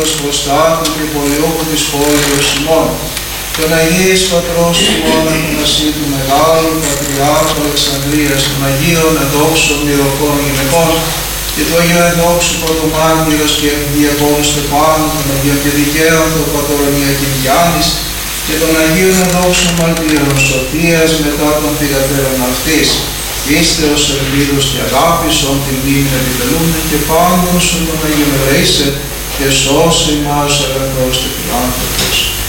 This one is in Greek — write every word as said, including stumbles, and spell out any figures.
Κύριος προστάτου και πολιόχου της πόλης ημών, τον Αγίης Πατρός ημών Αθανασίου του Μεγάλου, Πατριάρχου Αλεξανδρίας, των Αγίων Ενδόξων Ιεροχών Γυναικών και του Αγίου Ενδόξου Πρωτομάρτυρος και Διακόνου Στεφάνου, των Αγίων και Δικαίων, των Πατρονία και Γιάννης και των Αγίων Ενδόξων Μαρτύρων Σωτίας μετά των θυγατέρων αυτής, ύστερος ελπίδος και αγάπης, όν την μνήμη επιτελούνται και πάντων σου των Αγίων ελεήσε και σώσει ημάς αγαθός και φιλάνθρωπος.